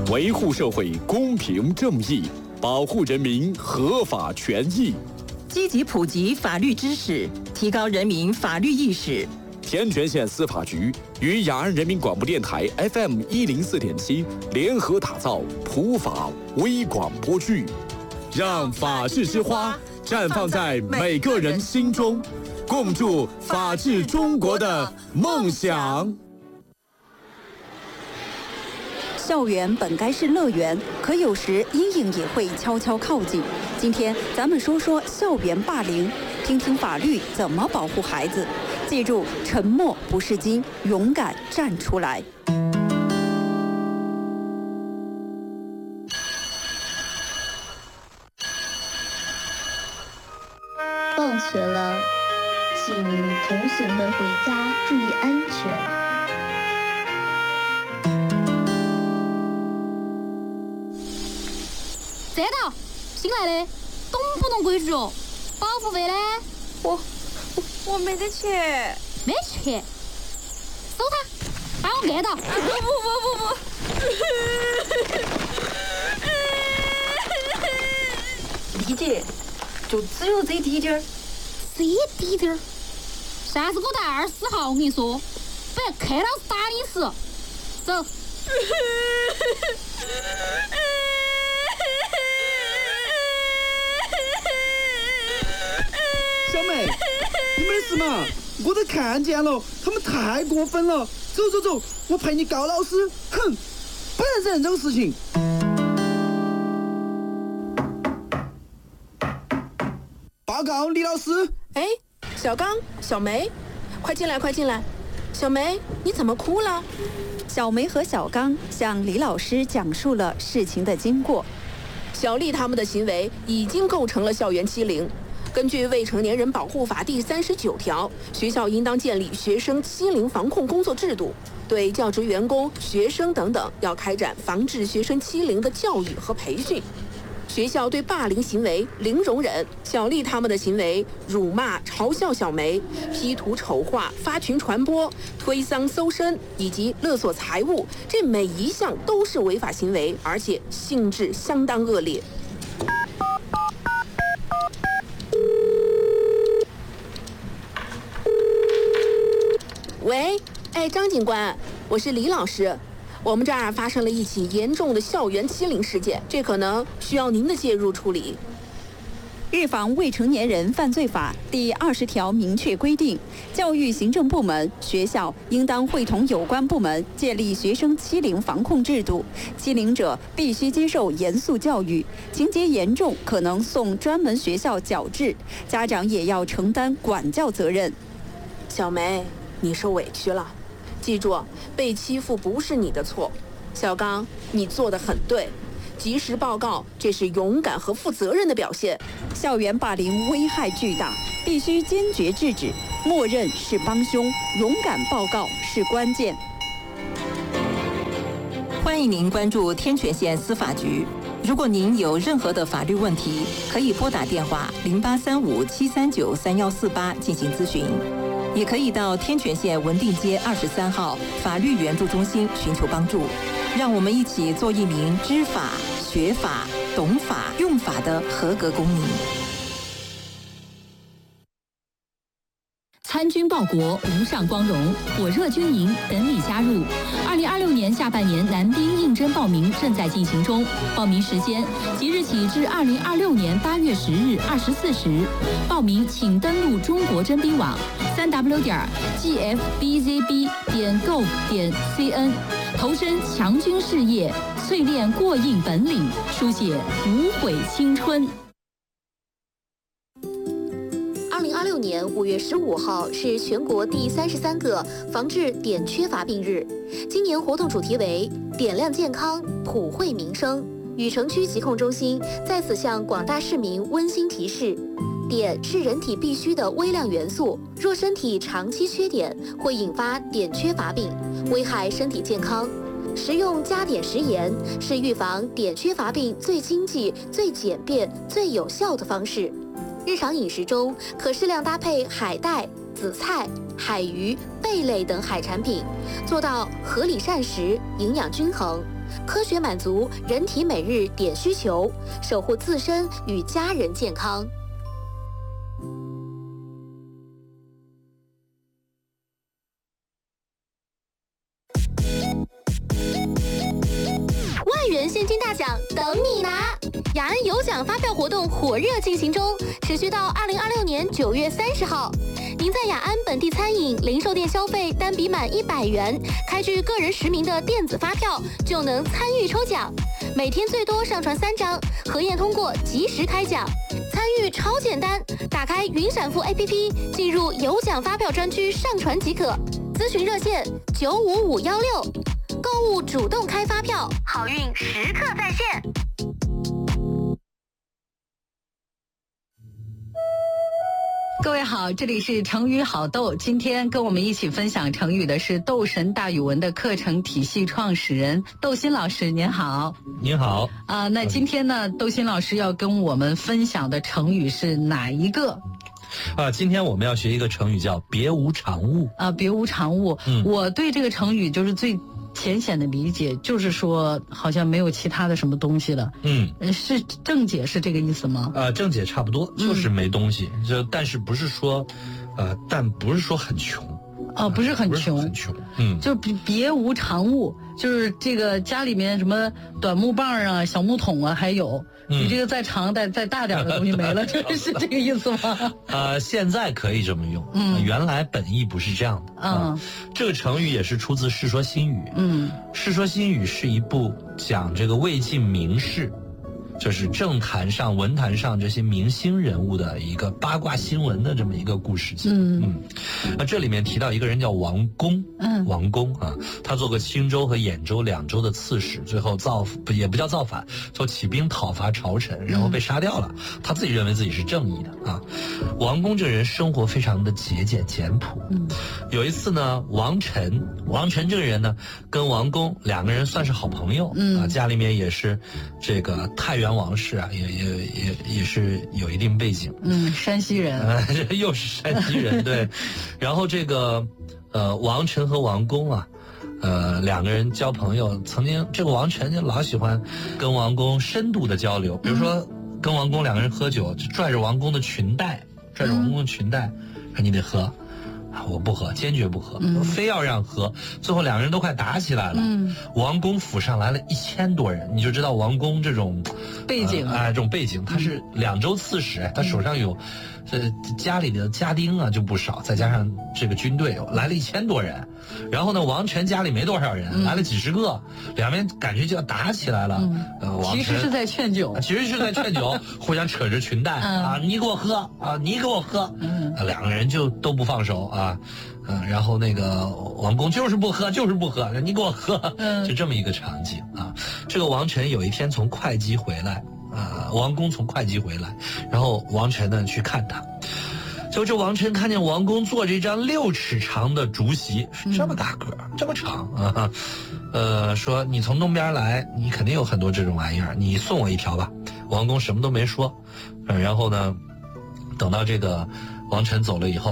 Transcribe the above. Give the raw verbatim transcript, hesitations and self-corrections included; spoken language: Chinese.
维护社会公平正义，保护人民合法权益， 积极普及法律知识，提高人民法律意识。 天全县司法局与雅安人民广播电台 F M 一零四点七联合打造普法微广播剧，让法治之花绽放在每个人心中，共筑法治中国的梦想。 校园本该是乐园，可有时阴影也会悄悄靠近。今天咱们说说校园霸凌，听听法律怎么保护孩子。记住，沉默不是金，勇敢站出来。 放学了，请同学们回家注意安全。 这套新来的，懂不懂规矩哦？保护费呢？ 我我我没得钱。 没钱？收他，把我按到！ 啊、不不不不不！理解，就只有这滴点儿。 这滴点儿？下次给我带二十号，我跟你说，不然看老师打你一次。走。 小美，你没事嘛？我都看见了，他们太过分了。走走走，我陪你告老师。哼，不能忍这种事情。报告李老师。 哎，小刚、小梅，快进来，快进来。小梅，你怎么哭了？ 小梅和小刚向李老师讲述了事情的经过。 小丽他们的行为已经构成了校园欺凌。根据《未成年人保护法》第三十九条，学校应当建立学生欺凌防控工作制度，对教职员工、学生等等要开展防治学生欺凌的教育和培训。学校对霸凌行为零容忍。小丽他们的行为辱骂、嘲笑小梅、P 图丑化、发群传播、推搡搜身以及勒索财物，这每一项都是违法行为，而且性质相当恶劣。喂，哎，张警官，我是李老师。我们这儿发生了一起严重的校园欺凌事件，这可能需要您的介入处理。 预防未成年人犯罪法第二十条明确规定，教育行政部门、学校应当会同有关部门建立学生欺凌防控制度，欺凌者必须接受严肃教育，情节严重可能送专门学校矫治，家长也要承担管教责任。 小梅，你受委屈了，记住，被欺负不是你的错。小刚，你做得很对，及时报告，这是勇敢和负责任的表现。 校园霸凌危害巨大，必须坚决制止，默认是帮凶，勇敢报告是关键。 欢迎您关注天全县司法局。如果您有任何的法律问题，可以拨打电话零八三五七三九三幺四八进行咨询。也可以到天全县文定街二十三号法律援助中心寻求帮助。让我们一起做一名知法、学法、懂法、用法的合格公民。 参军报国，无上光荣，火热军营等你加入。二零二六年下半年男兵应征报名正在进行中，报名时间即日起至二零二六年八月十日二十四时。报名请登录中国征兵网三 w 点 g f b z b 点 gov 点 c n， 投身强军事业，淬炼过硬本领，书写无悔青春。 二零二六年五月十五号是全国第三十三个防治碘缺乏病日。今年活动主题为“点亮健康，普惠民生”。禹城区疾控中心在此向广大市民温馨提示：碘是人体必需的微量元素，若身体长期缺碘，会引发碘缺乏病，危害身体健康。食用加碘食盐是预防碘缺乏病最经济、最简便、最有效的方式。日常饮食中可适量搭配海带、紫菜、海鱼、贝类等海产品，做到合理膳食，营养均衡。 科学满足人体每日点需求，守护自身与家人健康。万元现金大奖等你拿！雅安有奖发票活动火热进行中，持续到二零二六年九月三十号。您在雅安本地餐饮、零售店消费单笔满一百元，开具个人实名的电子发票，就能参与抽奖。每天最多上传三张，核验通过及时开奖。参与超简单，打开云闪付 A P P， 进入有奖发票专区上传即可。咨询热线九五五幺六。购物主动开发票，好运时刻在线。 各位好，这里是成语好豆，今天跟我们一起分享成语的是斗神大语文的课程体系创始人窦鑫老师，您好。 您好。 啊、呃，那今天呢，窦鑫老师要跟我们分享的成语是哪一个？ 啊，今天我们要学一个成语叫别无长物。 啊，别无长物。嗯，我对这个成语就是最浅显的理解，就是说好像没有其他的什么东西了。嗯，是正解是这个意思吗？ 呃，正解差不多，就是没东西。嗯、就但是不是说，呃，但不是说很穷。 哦，不是很穷， 很穷。嗯， 就别别无长物，就是这个家里面什么短木棒啊、小木桶啊，还有。嗯、你这个再长、再再大点的东西没了，这是这个意思吗？ 呃，现在可以这么用，嗯，原来本意不是这样的。嗯、啊，这个成语也是出自《世说新语》。嗯，《世说新语》是一部讲这个魏晋名士，就是政坛上、文坛上这些明星人物的一个八卦新闻的这么一个故事集。嗯嗯，那这里面提到一个人叫王公。嗯，王公啊，他做过青州和兖州两州的刺史，最后造不也不叫造反，就起兵讨伐朝臣，然后被杀掉了。嗯、他自己认为自己是正义的啊。王公这个人生活非常的节俭简朴。嗯，有一次呢，王臣，王臣这个人呢，跟王公两个人算是好朋友。嗯啊，家里面也是这个太原王氏啊，也也也也是有一定背景。 嗯，山西人。 呃，又是山西人，对。然后这个。呃，王臣和王公啊，呃，两个人交朋友，曾经这个王臣就老喜欢跟王公深度的交流，比如说跟王公两个人喝酒，就拽着王公的裙带，拽着王公的裙带，说你得喝。我不喝，坚决不喝，嗯、非要让喝，最后两个人都快打起来了。嗯、王公府上来了一千多人，你就知道王公这种背景， 哎、呃，这种背景，他是两州刺史，嗯、他手上有，呃，家里的家丁啊就不少，再加上这个军队来了一千多人，然后呢，王臣家里没多少人，嗯、来了几十个，两边感觉就要打起来了。嗯、 呃，王臣其实是在劝酒， 其实是在劝酒，互相扯着裙带、嗯、啊，你给我喝啊，你给我喝，嗯、两个人就都不放手啊。嗯，然后那个王公就是不喝，就是不喝，你给我喝，嗯、就这么一个场景啊。这个王臣有一天从会稽回来，啊、呃，王公从会稽回来，然后王臣呢去看他，就这王臣看见王公坐着一张六尺长的竹席，这么大个儿，这么长啊，呃，说你从东边来，你肯定有很多这种玩意儿，你送我一条吧。王公什么都没说，嗯、然后呢，等到这个王臣走了以后。